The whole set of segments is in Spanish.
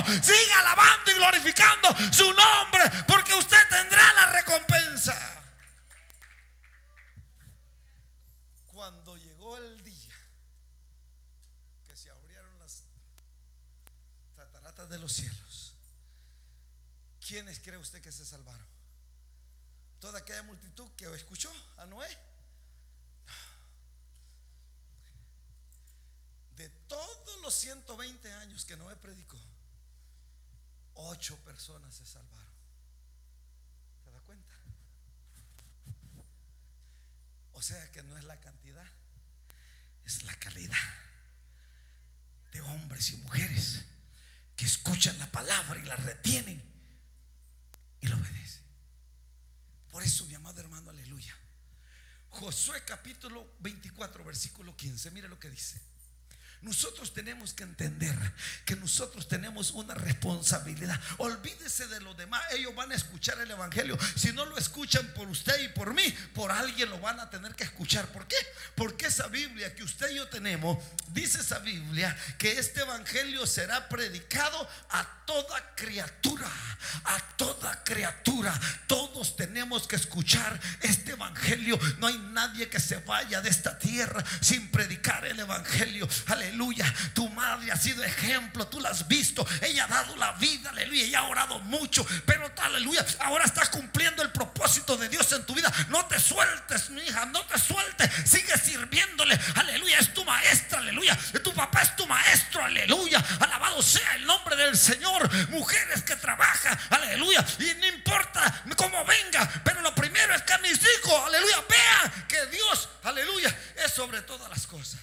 siga alabando y glorificando su nombre, porque usted tendrá la recompensa. Cuando llegó el día que se abrieron las cataratas de los cielos, ¿quiénes cree usted que se salvaron? ¿Toda aquella multitud que escuchó a Noé? De todos los 120 años que Noé predicó, 8 personas se salvaron. ¿Se da cuenta? O sea que no es la cantidad, es la calidad de hombres y mujeres que escuchan la palabra y la retienen y la obedecen. Por eso, mi amado hermano, aleluya, Josué capítulo 24 versículo 15, mire lo que dice. Nosotros tenemos que entender que nosotros tenemos una responsabilidad. Olvídese de los demás, ellos van a escuchar el evangelio. Si no lo escuchan por usted y por mí, por alguien lo van a tener que escuchar. ¿Por qué? Porque esa Biblia que usted y yo tenemos, dice esa Biblia que este evangelio será predicado a toda criatura. A toda criatura. Todos tenemos que escuchar este evangelio. No hay nadie que se vaya de esta tierra sin predicar el evangelio. Aleluya. Tu madre ha sido ejemplo, tú la has visto. Ella ha dado la vida, aleluya, y ha orado mucho, pero aleluya, ahora está cumpliendo el propósito de Dios en tu vida. No te sueltes, mi hija, no te sueltes. Sigue sirviéndole, aleluya. Es tu maestra, aleluya. Tu papá es tu maestro, aleluya. Alabado sea el nombre del Señor. Mujeres que trabajan, aleluya, y no importa cómo venga, pero lo primero es que mis hijos, aleluya, vean que Dios, aleluya, es sobre todas las cosas.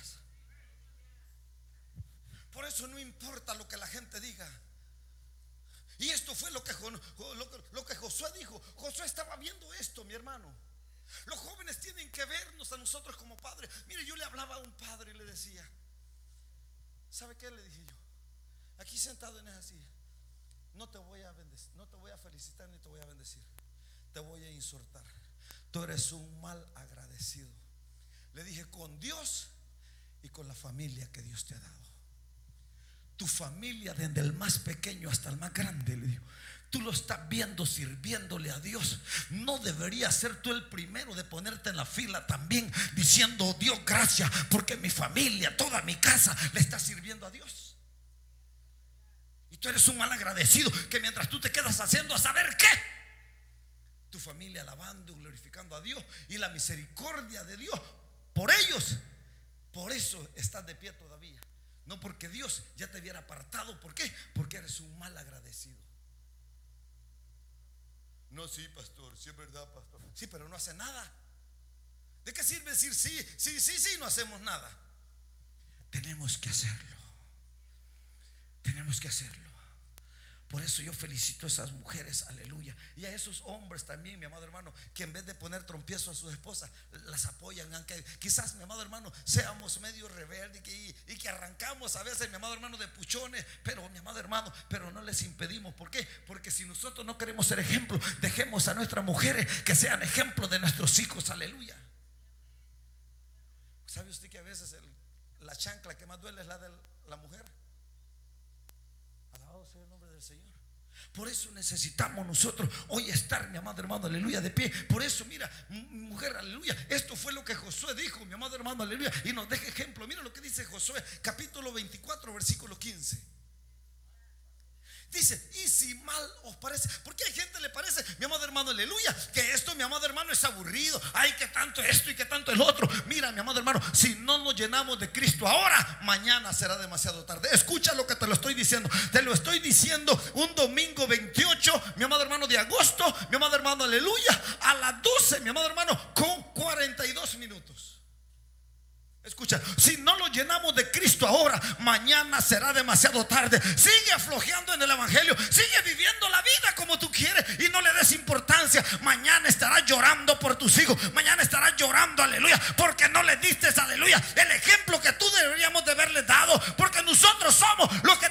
Por eso no importa lo que la gente diga. Y esto fue lo que Josué dijo. Josué estaba viendo esto, mi hermano. Los jóvenes tienen que vernos a nosotros como padres. Mire, yo le hablaba a un padre y le decía, ¿sabe qué le dije yo? Aquí sentado en esa silla, no te voy a bendecir, no te voy a felicitar ni te voy a bendecir, te voy a insultar. Tú eres un mal agradecido. Le dije, con Dios y con la familia que Dios te ha dado. Tu familia, desde el más pequeño hasta el más grande, le digo, tú lo estás viendo sirviéndole a Dios. No deberías ser tú el primero de ponerte en la fila también diciendo, Dios, gracias, porque mi familia, toda mi casa le está sirviendo a Dios. Y tú eres un mal agradecido que mientras tú te quedas haciendo a saber qué, tu familia alabando, glorificando a Dios y la misericordia de Dios por ellos. Por eso estás de pie todavía. No porque Dios ya te hubiera apartado. ¿Por qué? Porque eres un mal agradecido. No, sí, pastor, sí es verdad, pastor. Sí, pero no hace nada. ¿De qué sirve decir sí, no hacemos nada? Tenemos que hacerlo. Tenemos que hacerlo. Por eso yo felicito a esas mujeres, aleluya. Y a esos hombres también, mi amado hermano, que en vez de poner trompiezo a sus esposas, las apoyan. Aunque quizás, mi amado hermano, seamos medio rebeldes y que arrancamos a veces, mi amado hermano, de puchones. Pero, mi amado hermano, pero no les impedimos. ¿Por qué? Porque si nosotros no queremos ser ejemplo, dejemos a nuestras mujeres que sean ejemplo de nuestros hijos, aleluya. ¿Sabe usted que a veces la chancla que más duele es la de la mujer? Alabado sea el nombre del Señor. Por eso necesitamos nosotros hoy estar, mi amado hermano, aleluya, de pie. Por eso, mira, mujer, aleluya, esto fue lo que Josué dijo, mi amado hermano, aleluya, y nos deja ejemplo. Mira lo que dice Josué, capítulo 24, versículo 15. Dice, y si mal os parece, porque hay gente le parece, mi amado hermano, aleluya, que esto, mi amado hermano, es aburrido. Ay, que tanto esto y que tanto el otro. Mira, mi amado hermano, si no nos llenamos de Cristo ahora, mañana será demasiado tarde. Escucha lo que te lo estoy diciendo. Te lo estoy diciendo un domingo 28, mi amado hermano, de agosto, mi amado hermano, aleluya, a las 12, mi amado hermano, con 42 minutos. Escucha, si no lo llenamos de Cristo ahora, mañana será demasiado tarde. Sigue flojeando en el evangelio, sigue viviendo la vida como tú quieres y no le des importancia. Mañana estarás llorando por tus hijos, mañana estarás llorando, aleluya, porque no le diste, aleluya, el ejemplo que tú deberíamos de haberle dado. Porque nosotros somos los que